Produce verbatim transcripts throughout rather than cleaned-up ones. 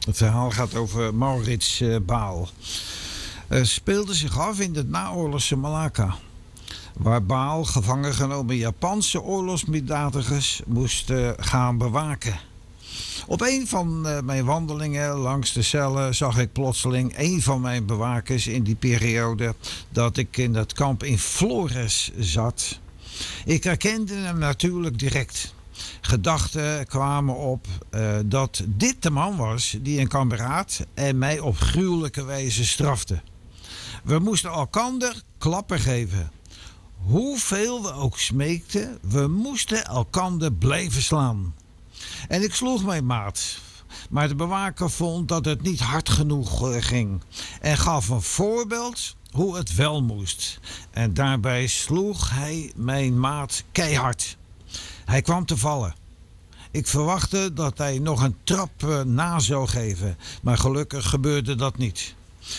Het verhaal gaat over Maurits uh, Baal. Het speelde zich af in het naoorlogse Malacca, waar Baal gevangen genomen Japanse oorlogsmisdadigers moest uh, gaan bewaken. Op een van uh, mijn wandelingen langs de cellen zag ik plotseling een van mijn bewakers in die periode dat ik in dat kamp in Flores zat. Ik herkende hem natuurlijk direct. Gedachten kwamen op uh, dat dit de man was die een kameraad en mij op gruwelijke wijze strafte. We moesten elkander klappen geven. Hoeveel we ook smeekten, we moesten elkander blijven slaan. En ik sloeg mijn maat. Maar de bewaker vond dat het niet hard genoeg ging. En gaf een voorbeeld hoe het wel moest. En daarbij sloeg hij mijn maat keihard. Hij kwam te vallen. Ik verwachtte dat hij nog een trap na zou geven. Maar gelukkig gebeurde dat niet.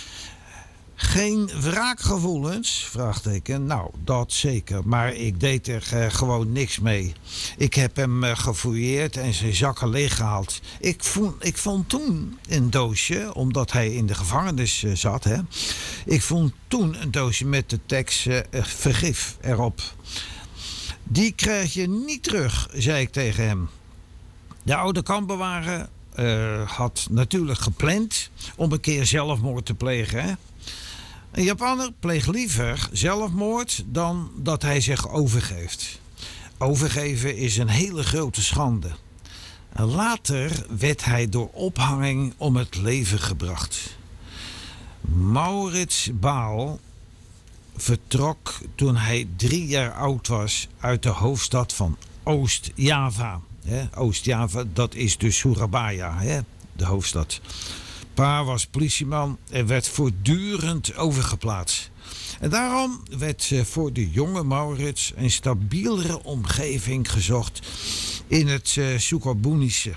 Geen wraakgevoelens? Vraagteken. Nou, dat zeker. Maar ik deed er uh, gewoon niks mee. Ik heb hem uh, gefouilleerd en zijn zakken leeggehaald. Ik vond, ik vond toen een doosje, omdat hij in de gevangenis uh, zat. Hè. Ik vond toen een doosje met de tekst uh, vergif erop. Die krijg je niet terug, zei ik tegen hem. De oude kampbewaarder uh, had natuurlijk gepland om een keer zelfmoord te plegen. Hè. Een Japanner pleegt liever zelfmoord dan dat hij zich overgeeft. Overgeven is een hele grote schande. Later werd hij door ophanging om het leven gebracht. Maurits Baal vertrok toen hij drie jaar oud was uit de hoofdstad van Oost-Java. Oost-Java, dat is dus Surabaya, de hoofdstad. Pa was politieman en werd voortdurend overgeplaatst. En daarom werd voor de jonge Maurits een stabielere omgeving gezocht in het uh, Sukabunische.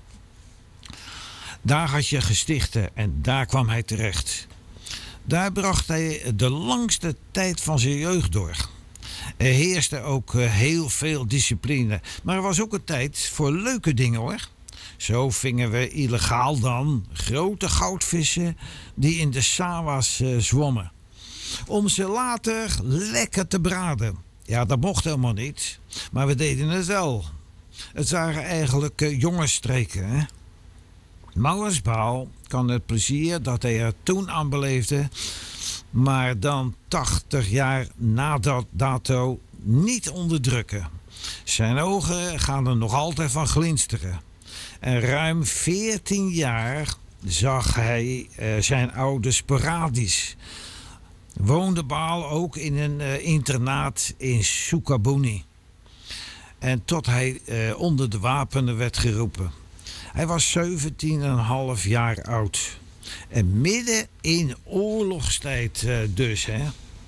Daar had je gestichten en daar kwam hij terecht. Daar bracht hij de langste tijd van zijn jeugd door. Er heerste ook uh, heel veel discipline, maar er was ook een tijd voor leuke dingen hoor. Zo vingen we illegaal dan grote goudvissen die in de sawa's uh, zwommen. Om ze later lekker te braden. Ja, dat mocht helemaal niet, maar we deden het wel. Het waren eigenlijk uh, jongensstreken. Hè? Maurits Baal kan het plezier dat hij er toen aan beleefde, maar dan tachtig jaar na dat dato niet onderdrukken. Zijn ogen gaan er nog altijd van glinsteren. En ruim veertien jaar zag hij uh, zijn ouders sporadisch. Woonde Baal ook in een uh, internaat in Sukabuni. En tot hij uh, onder de wapenen werd geroepen. Hij was zeventien komma vijf jaar oud. En midden in oorlogstijd uh, dus, hè.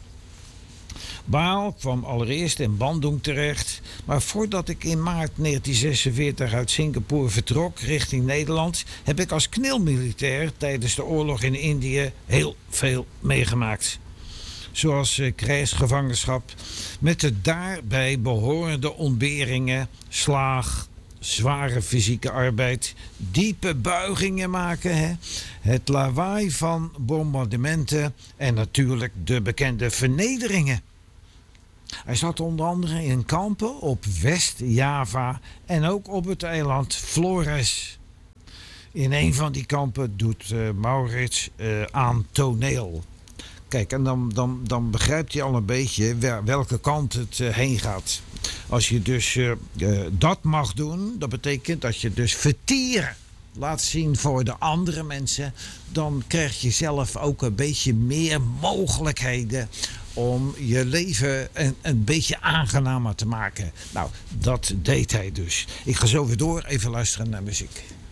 Baal kwam allereerst in Bandung terecht, maar voordat ik in maart negentien zesenveertig uit Singapore vertrok richting Nederland, heb ik als knilmilitair tijdens de oorlog in Indië heel veel meegemaakt. Zoals uh, krijgsgevangenschap met de daarbij behorende ontberingen, slaag, zware fysieke arbeid, diepe buigingen maken, hè? Het lawaai van bombardementen en natuurlijk de bekende vernederingen. Hij zat onder andere in kampen op West-Java en ook op het eiland Flores. In een van die kampen doet uh, Maurits uh, aan toneel. Kijk, en dan, dan, dan begrijpt hij al een beetje welke kant het uh, heen gaat. Als je dus uh, uh, dat mag doen, dat betekent dat je dus vertieren laat zien voor de andere mensen, dan krijg je zelf ook een beetje meer mogelijkheden om je leven een, een beetje aangenamer te maken. Nou, dat deed hij dus. Ik ga zo weer door, even luisteren naar muziek.